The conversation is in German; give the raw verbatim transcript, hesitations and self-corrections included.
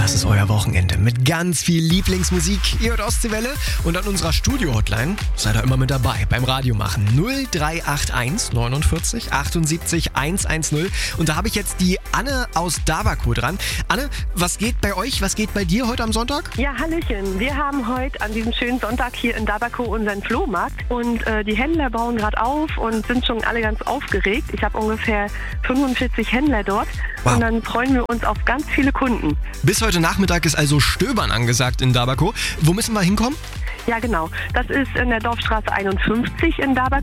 Das ist euer Wochenende mit ganz viel Lieblingsmusik. Ihr hört Ostseewelle und an unserer Studio-Hotline seid ihr immer mit dabei beim Radiomachen. null drei acht eins neunundvierzig achtundsiebzig hundertzehn. Und da habe ich jetzt die Anne aus Davako dran. Anne, was geht bei euch, was geht bei dir heute am Sonntag? Ja, hallöchen. Wir haben heute an diesem schönen Sonntag hier in Davako unseren Flohmarkt. Und äh, die Händler bauen gerade auf und sind schon alle ganz aufgeregt. Ich habe ungefähr fünfundvierzig Händler dort. Wow. Und dann freuen wir uns auf ganz viele Kunden. Bis heute Nachmittag ist also Stöbern angesagt in Davako. Wo müssen wir hinkommen? Ja, genau. Das ist in der Dorfstraße einundfünfzig in Davako.